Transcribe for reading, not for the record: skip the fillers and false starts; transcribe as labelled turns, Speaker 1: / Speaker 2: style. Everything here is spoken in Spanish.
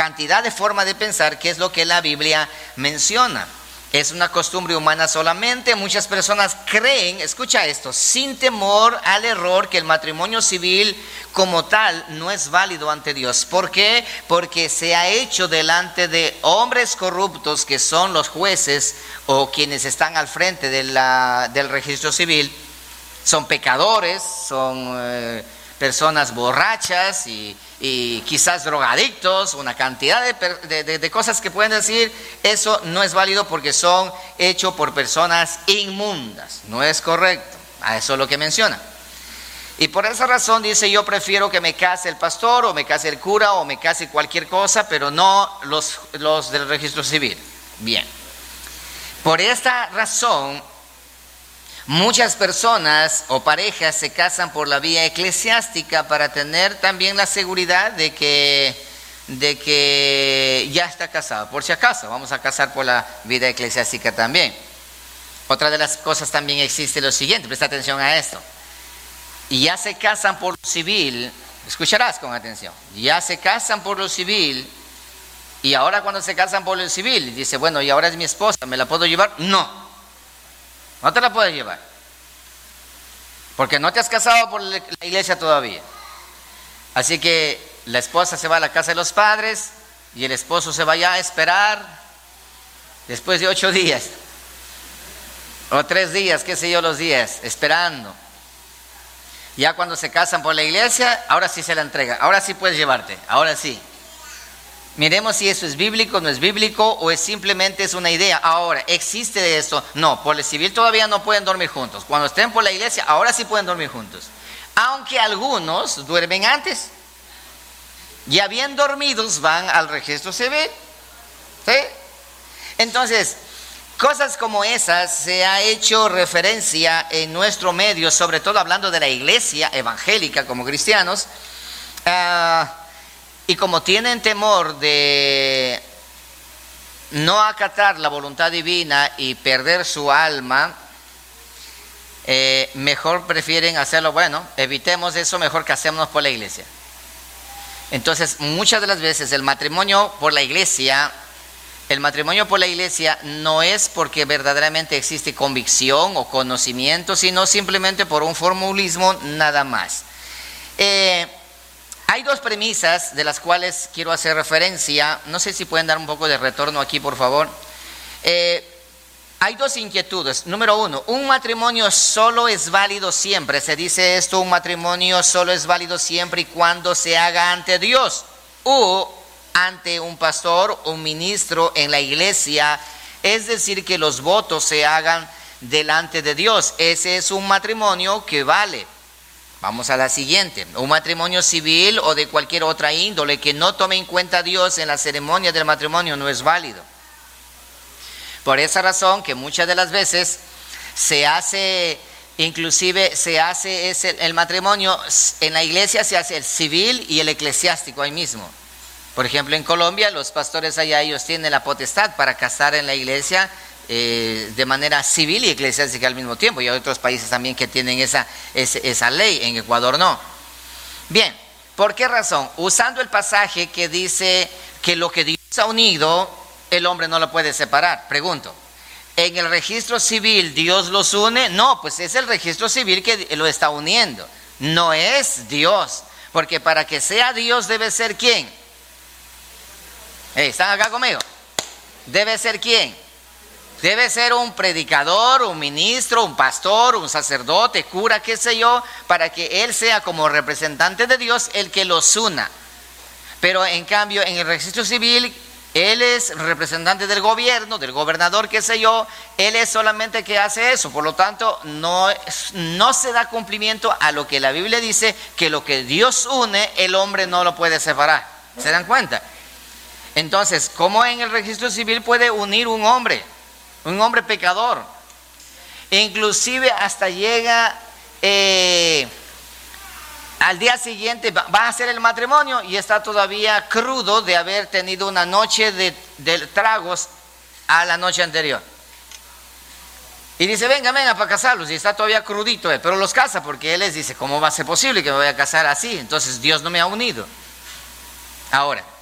Speaker 1: cantidad de formas de pensar que es lo que la Biblia menciona. Es una costumbre humana solamente. Muchas personas creen, escucha esto, sin temor al error, que el matrimonio civil como tal no es válido ante Dios. ¿Por qué? Porque se ha hecho delante de hombres corruptos que son los jueces o quienes están al frente del registro civil. Son pecadores, son personas borrachas y quizás drogadictos, una cantidad de cosas que pueden decir. Eso no es válido porque son hechos por personas inmundas. No es correcto. A eso es lo que menciona. Y por esa razón dice: yo prefiero que me case el pastor o me case el cura o me case cualquier cosa, pero no los del registro civil. Bien. Por esta razón, muchas personas o parejas se casan por la vía eclesiástica para tener también la seguridad de que ya está casado. Por si acaso, vamos a casar por la vida eclesiástica también. Otra de las cosas también existe lo siguiente, presta atención a esto. Y ya se casan por lo civil, escucharás con atención, ya se casan por lo civil, y ahora cuando se casan por lo civil, dice: bueno, y ahora es mi esposa, ¿me la puedo llevar? No. No te la puedes llevar, porque no te has casado por la iglesia todavía. Así que la esposa se va a la casa de los padres y el esposo se va ya a esperar después de 8 días o 3 días, qué sé yo, los días, esperando. Ya cuando se casan por la iglesia, ahora sí se la entrega, ahora sí puedes llevarte, ahora sí. Miremos si eso es bíblico, no es bíblico, o es simplemente es una idea. Ahora, ¿existe esto? No, por el civil todavía no pueden dormir juntos. Cuando estén por la iglesia, ahora sí pueden dormir juntos. Aunque algunos duermen antes. Ya bien dormidos van al registro civil. ¿Sí? Entonces, cosas como esas se ha hecho referencia en nuestro medio, sobre todo hablando de la iglesia evangélica como cristianos. Y como tienen temor de no acatar la voluntad divina y perder su alma, mejor prefieren hacerlo. Bueno, evitemos eso, mejor casémonos por la iglesia. Entonces, muchas de las veces el matrimonio por la iglesia no es porque verdaderamente existe convicción o conocimiento, sino simplemente por un formulismo nada más. Hay 2 premisas de las cuales quiero hacer referencia. No sé si pueden dar un poco de retorno aquí, por favor. Hay 2 inquietudes. Número 1, un matrimonio solo es válido siempre. Se dice esto: un matrimonio solo es válido siempre y cuando se haga ante Dios o ante un pastor o un ministro en la iglesia. Es decir, que los votos se hagan delante de Dios. Ese es un matrimonio que vale. Vamos a la siguiente. Un matrimonio civil o de cualquier otra índole que no tome en cuenta a Dios en la ceremonia del matrimonio no es válido. Por esa razón que muchas de las veces se hace, inclusive se hace el matrimonio en la iglesia, se hace el civil y el eclesiástico ahí mismo. Por ejemplo, en Colombia los pastores allá, ellos tienen la potestad para casar en la iglesia de manera civil y eclesiástica al mismo tiempo, y hay otros países también que tienen esa ley. En Ecuador no. Bien, ¿por qué razón? Usando el pasaje que dice que lo que Dios ha unido, el hombre no lo puede separar. Pregunto, ¿en el registro civil Dios los une? No, pues es el registro civil que lo está uniendo, no es Dios, porque para que sea Dios debe ser ¿quién? ¿Están acá conmigo? ¿Debe ser quién? Debe ser un predicador, un ministro, un pastor, un sacerdote, cura, qué sé yo, para que él sea como representante de Dios el que los una. Pero en cambio en el registro civil él es representante del gobierno, del gobernador, qué sé yo, él es solamente que hace eso. Por lo tanto, no se da cumplimiento a lo que la Biblia dice, que lo que Dios une, el hombre no lo puede separar. ¿Se dan cuenta? Entonces, ¿cómo en el registro civil puede unir un hombre pecador? Inclusive hasta llega al día siguiente, va a hacer el matrimonio y está todavía crudo de haber tenido una noche de tragos a la noche anterior. Y dice, venga para casarlos, y está todavía crudito él, pero los casa porque él les dice, ¿cómo va a ser posible que me vaya a casar así? Entonces Dios no me ha unido. Ahora,